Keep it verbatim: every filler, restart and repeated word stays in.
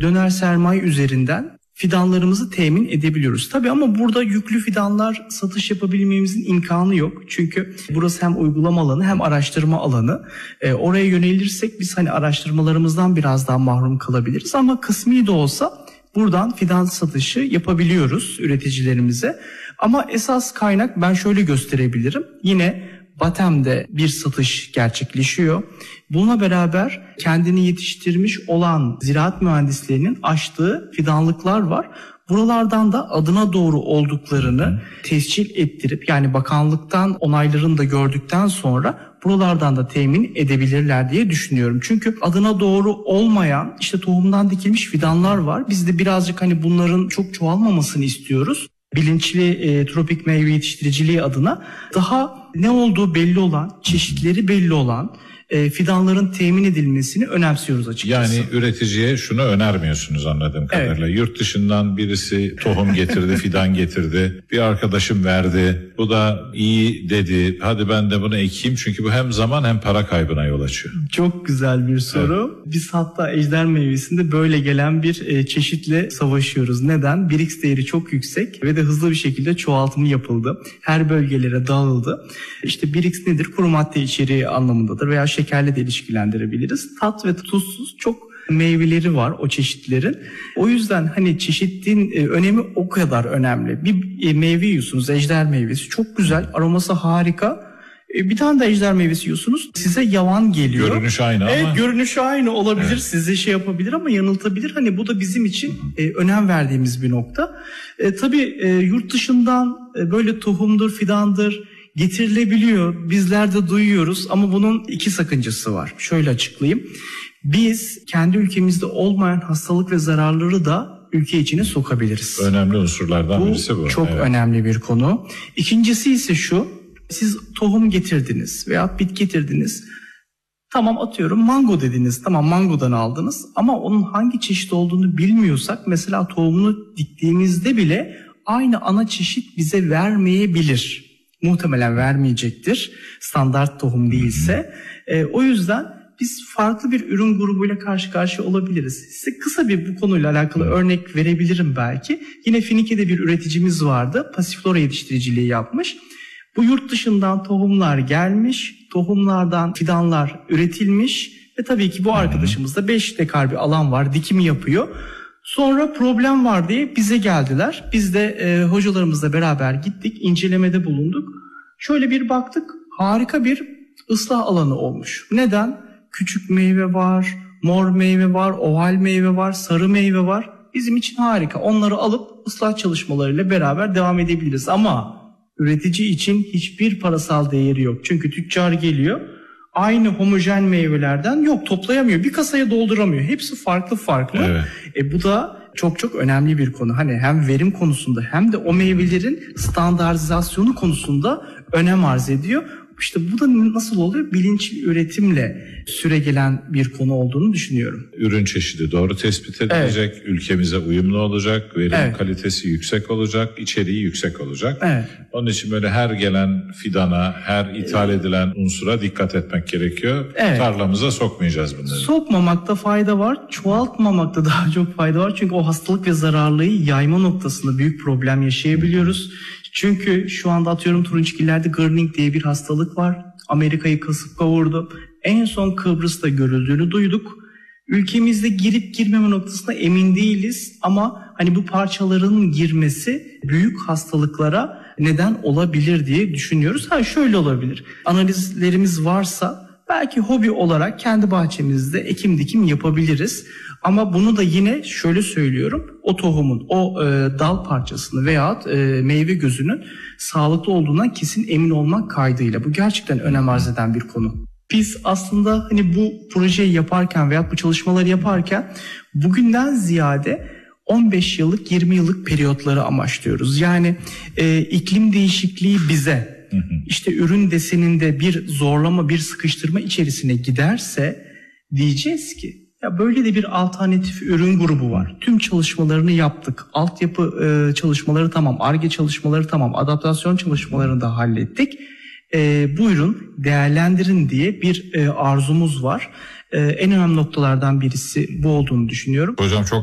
döner sermaye üzerinden fidanlarımızı temin edebiliyoruz. Tabii ama burada yüklü fidanlar satış yapabilmemizin imkanı yok. Çünkü burası hem uygulama alanı hem araştırma alanı. E, oraya yönelirsek biz hani araştırmalarımızdan biraz daha mahrum kalabiliriz ama kısmi de olsa buradan fidan satışı yapabiliyoruz üreticilerimize. Ama esas kaynak ben şöyle gösterebilirim. Yine Batem'de bir satış gerçekleşiyor. Bununla beraber kendini yetiştirmiş olan ziraat mühendislerinin açtığı fidanlıklar var. Buralardan da adına doğru olduklarını tescil ettirip yani bakanlıktan onaylarını da gördükten sonra buralardan da temin edebilirler diye düşünüyorum. Çünkü adına doğru olmayan işte tohumdan dikilmiş fidanlar var. Biz de birazcık hani bunların çok çoğalmamasını istiyoruz. Bilinçli e, tropik meyve yetiştiriciliği adına daha ne olduğu belli olan, çeşitleri belli olan e, fidanların temin edilmesini önemsiyoruz açıkçası. Yani üreticiye şunu önermiyorsunuz anladığım kadarıyla. Evet. Yurt dışından birisi tohum getirdi, fidan getirdi. Bir arkadaşım verdi. Bu da iyi dedi. Hadi ben de bunu ekeyim. Çünkü bu hem zaman hem para kaybına yol açıyor. Çok güzel bir soru. Evet. Biz hatta ejder meyvesinde böyle gelen bir e, çeşitle savaşıyoruz. Neden? bir x değeri çok yüksek ve de hızlı bir şekilde çoğaltımı yapıldı. Her bölgelere dağıldı. İşte bir x nedir? Kuru madde içeriği anlamındadır veya şekerle de ilişkilendirebiliriz. Tat ve tuzsuz çok meyveleri var o çeşitlerin. O yüzden hani çeşitin e, önemi o kadar önemli. Bir e, meyve yiyorsunuz, ejder meyvesi çok güzel, aroması harika. E, bir tane de ejder meyvesi yiyorsunuz, size yavan geliyor. Görünüş aynı evet, ama. Görünüşü aynı olabilir, evet. Size şey yapabilir ama yanıltabilir. Hani bu da bizim için e, önem verdiğimiz bir nokta. E, tabii e, yurt dışından e, böyle tohumdur, fidandır getirilebiliyor. Bizler de duyuyoruz ama bunun iki sakıncası var. Şöyle açıklayayım. Biz kendi ülkemizde olmayan hastalık ve zararları da ülke içine sokabiliriz. Önemli unsurlardan bu birisi bu. Bu çok evet. önemli bir konu. İkincisi ise şu. Siz tohum getirdiniz veya bit getirdiniz. Tamam atıyorum mango dediniz. Tamam mangodan aldınız ama onun hangi çeşit olduğunu bilmiyorsak mesela tohumunu diktiğimizde bile aynı ana çeşit bize vermeyebilir. Muhtemelen vermeyecektir. Standart tohum değilse. E, o yüzden biz farklı bir ürün grubuyla karşı karşıya olabiliriz. Size kısa bir bu konuyla alakalı örnek verebilirim belki. Yine Finike'de bir üreticimiz vardı. Pasiflora yetiştiriciliği yapmış. Bu yurt dışından tohumlar gelmiş. Tohumlardan fidanlar üretilmiş. Ve tabii ki bu arkadaşımızda beş dekar bir alan var. Dikimi yapıyor. Sonra problem var diye bize geldiler. Biz de e, hocalarımızla beraber gittik, incelemede bulunduk. Şöyle bir baktık, harika bir ıslah alanı olmuş. Neden? Küçük meyve var, mor meyve var, oval meyve var, sarı meyve var. Bizim için harika. Onları alıp ıslah çalışmalarıyla beraber devam edebiliriz. Ama üretici için hiçbir parasal değeri yok. Çünkü tüccar geliyor, aynı homojen meyvelerden yok toplayamıyor. Bir kasaya dolduramıyor. Hepsi farklı farklı. Evet. E, bu da çok çok önemli bir konu. Hani hem verim konusunda hem de o meyvelerin standartizasyonu konusunda önem arz ediyor. İşte bu da nasıl oluyor? Bilinçli üretimle süregelen bir konu olduğunu düşünüyorum. Ürün çeşidi doğru tespit edilecek, evet. Ülkemize uyumlu olacak, verim evet. kalitesi yüksek olacak, içeriği yüksek olacak. Evet. Onun için böyle her gelen fidana, her ithal edilen unsura dikkat etmek gerekiyor. Evet. Tarlamıza sokmayacağız bunları. Sokmamakta fayda var, çoğaltmamakta daha çok fayda var. Çünkü o hastalık ve zararlıyı yayma noktasında büyük problem yaşayabiliyoruz. Çünkü şu anda atıyorum turunçgillerde Gurning diye bir hastalık var. Amerika'yı kasıp kavurdu. En son Kıbrıs'ta görüldüğünü duyduk. Ülkemizde girip girmeme noktasında emin değiliz. Ama hani bu parçaların girmesi büyük hastalıklara neden olabilir diye düşünüyoruz. Ha şöyle olabilir. Analizlerimiz varsa belki hobi olarak kendi bahçemizde ekim dikim yapabiliriz. Ama bunu da yine şöyle söylüyorum. O tohumun, o e, dal parçasını veya e, meyve gözünün sağlıklı olduğundan kesin emin olmak kaydıyla. Bu gerçekten önem arz eden bir konu. Biz aslında hani bu projeyi yaparken veya bu çalışmaları yaparken bugünden ziyade on beş yıllık, yirmi yıllık periyotları amaçlıyoruz. Yani e, iklim değişikliği bize işte ürün deseninde bir zorlama, bir sıkıştırma içerisine giderse diyeceğiz ki ya böyle de bir alternatif ürün grubu var. Tüm çalışmalarını yaptık. Altyapı e, çalışmaları tamam, Ar-Ge çalışmaları tamam, adaptasyon çalışmalarını da hallettik. E, buyurun değerlendirin diye bir e, arzumuz var. E, en önemli noktalardan birisi bu olduğunu düşünüyorum. Hocam çok